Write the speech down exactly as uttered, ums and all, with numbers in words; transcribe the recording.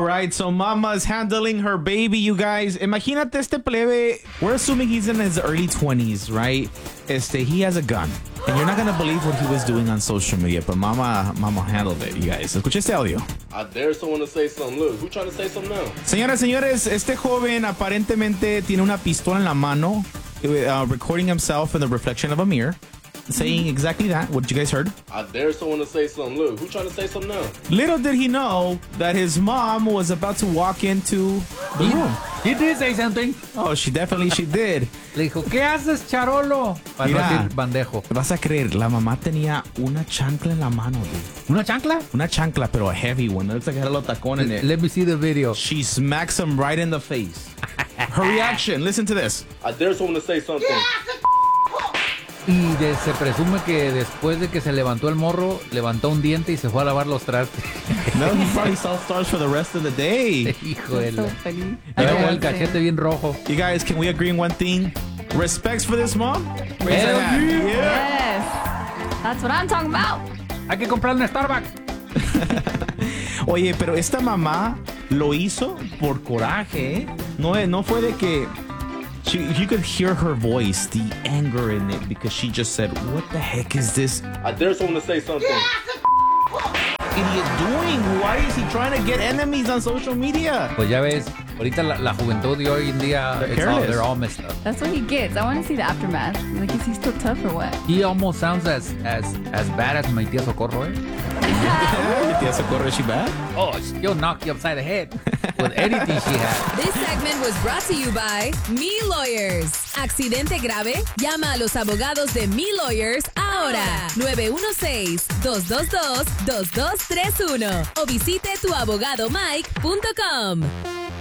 All right, so mama's handling her baby, you guys. Imagínate este plebe. We're assuming he's in his early twenties, right? Este, he has a gun. And you're not going to believe what he was doing on social media, but mama, mama handled it, you guys. Escucha este audio. I dare someone to say something. Look, who trying to say something now? Señoras, señores, este joven aparentemente tiene una pistola en la mano, uh, recording himself in the reflection of a mirror, saying exactly that. What you guys heard? I dare someone to say something. Look, who trying to say something now? Little did he know that his mom was about to walk into the room. He did say something. Oh, she definitely she did. Le dijo, ¿qué haces, charolo? Para no Mira, decir bandejo. vas a creer, la mamá tenía una chancla en la mano, dude. ¿Una chancla? Una chancla, pero a heavy one. It looks like it had a little tacón in it. Let me see the video. She smacks him right in the face. Her reaction, listen to this. I dare someone to say something. Y de- se presume que después de que se levantó el morro, levantó un diente y se fue a lavar los trastes. No, he probably saw stars for the rest of the day. Hijo de So la... funny. Trae el cachete bien rojo. You guys, can we agree on one thing? Respects for this mom? Raise Hell your hand. yeah. Yeah. Yes. That's what I'm talking about. Hay que comprar un Starbucks. Oye, pero esta mamá lo hizo por coraje, ¿eh? No, no fue de que... She, you could hear her voice, the anger in it, because she just said, what the heck is this I dare someone to say something. idiot doing? Why is he trying to get enemies on social media? Pues ya ves, ahorita la, la juventud de hoy en día, They're it's all, careless. they're all messed up. That's what he gets. I want to see the aftermath. Like, is he still tough or what? He almost sounds as as as bad as my tía Socorro, eh? Yeah, tía Socorro, is she bad? Oh, she'll knock you upside the head with anything she has. This segment was brought to you by Me Lawyers. Accidente grave? Llama a los abogados de Me Lawyers ahora. nueve uno seis, dos dos dos, dos dos tres uno o visite tu abogado mike punto com.